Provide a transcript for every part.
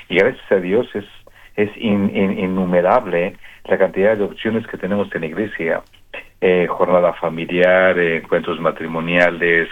Y gracias a Dios es innumerable la cantidad de opciones que tenemos en la iglesia. Jornada familiar, encuentros matrimoniales,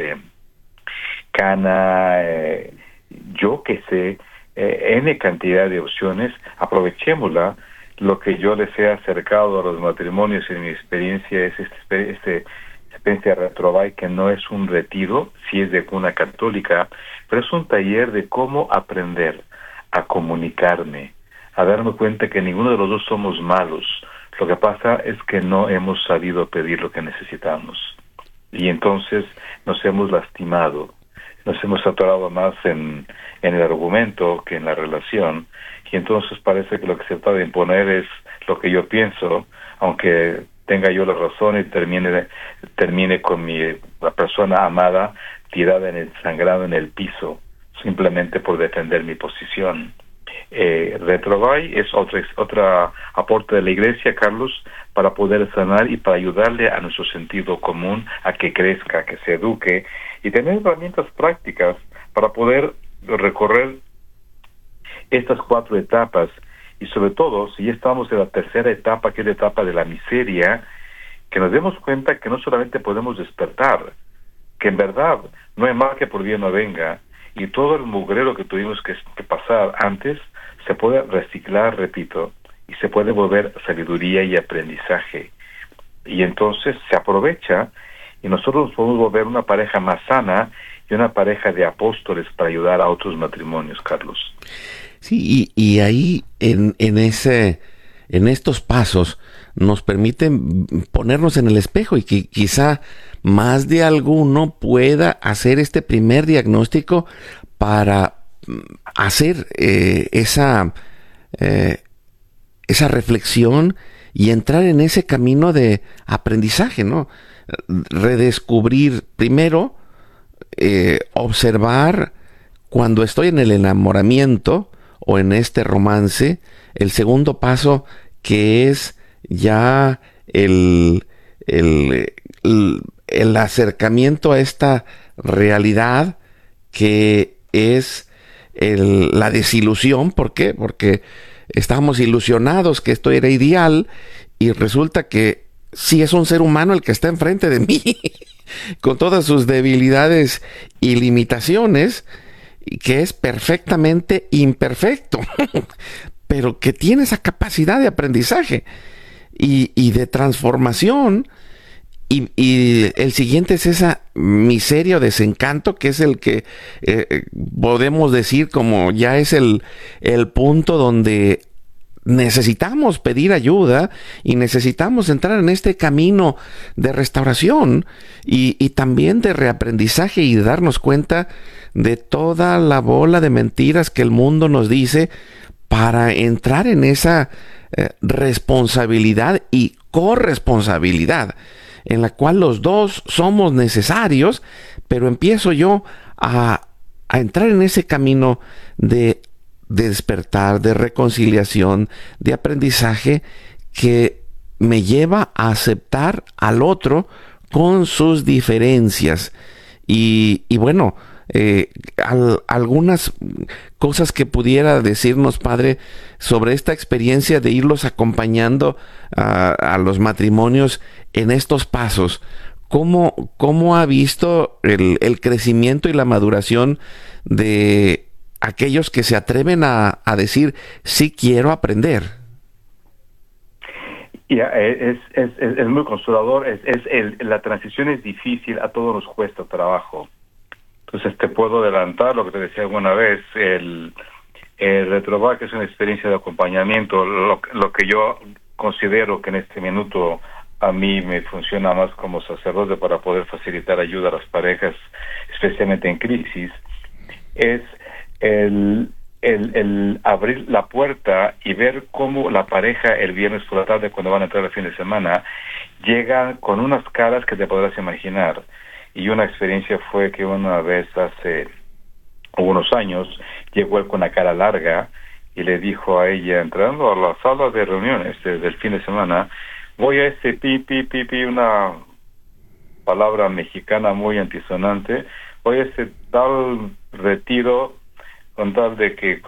cana, yo que sé, N cantidad de opciones. Aprovechémosla. Lo que yo les he acercado a los matrimonios en mi experiencia es este experiencia Retrobay, que no es un retiro, sí es de cuna católica, pero es un taller de cómo aprender a comunicarme, a darme cuenta que ninguno de los dos somos malos. Lo que pasa es que no hemos sabido pedir lo que necesitamos. Y entonces nos hemos lastimado, nos hemos atorado más en el argumento que en la relación, y entonces parece que lo que se trata de imponer es lo que yo pienso, aunque tenga yo la razón y termine con la persona amada tirada sangrada en el piso, simplemente por defender mi posición. Retrobay es otra aporte de la iglesia, Carlos, para poder sanar y para ayudarle a nuestro sentido común a que crezca, que se eduque y tener herramientas prácticas para poder recorrer estas 4 etapas. Y sobre todo, si ya estamos en la tercera etapa, que es la etapa de la miseria, que nos demos cuenta que no solamente podemos despertar, que en verdad no hay mal que por bien no venga, y todo el mugrero que tuvimos que pasar antes se puede reciclar, repito, y se puede volver sabiduría y aprendizaje. Y entonces se aprovecha y nosotros nos podemos volver una pareja más sana y una pareja de apóstoles para ayudar a otros matrimonios, Carlos. Sí, y ahí en estos pasos nos permiten ponernos en el espejo y que quizá más de alguno pueda hacer este primer diagnóstico para hacer esa reflexión y entrar en ese camino de aprendizaje, ¿no? Redescubrir primero, observar cuando estoy en el enamoramiento o en este romance, el segundo paso que es ya el acercamiento a esta realidad que es la desilusión. ¿Por qué? Porque estábamos ilusionados que esto era ideal y resulta que sí es un ser humano el que está enfrente de mí con todas sus debilidades y limitaciones, y que es perfectamente imperfecto, pero que tiene esa capacidad de aprendizaje y de transformación. Y el siguiente es esa miseria o desencanto, que es el que podemos decir como ya es el punto donde necesitamos pedir ayuda y necesitamos entrar en este camino de restauración y también de reaprendizaje y de darnos cuenta de toda la bola de mentiras que el mundo nos dice para entrar en esa responsabilidad y corresponsabilidad en la cual los dos somos necesarios, pero empiezo yo a entrar en ese camino de despertar, de reconciliación, de aprendizaje que me lleva a aceptar al otro con sus diferencias. Y bueno, algunas cosas que pudiera decirnos, padre, sobre esta experiencia de irlos acompañando a los matrimonios en estos pasos. ¿Cómo ha visto el crecimiento y la maduración de aquellos que se atreven a decir, sí quiero aprender? Es muy consolador. La transición es difícil, a todos nos cuesta trabajo. Entonces te puedo adelantar lo que te decía alguna vez, el Retrobay, que es una experiencia de acompañamiento, lo que yo considero que en este minuto a mí me funciona más como sacerdote para poder facilitar ayuda a las parejas, especialmente en crisis, es el abrir la puerta y ver cómo la pareja el viernes por la tarde, cuando van a entrar el fin de semana, llega con unas caras que te podrás imaginar. Y una experiencia fue que una vez hace unos años llegó él con la cara larga y le dijo a ella, entrando a la sala de reuniones del fin de semana, voy a una palabra mexicana muy antisonante, voy a tal retiro con tal de que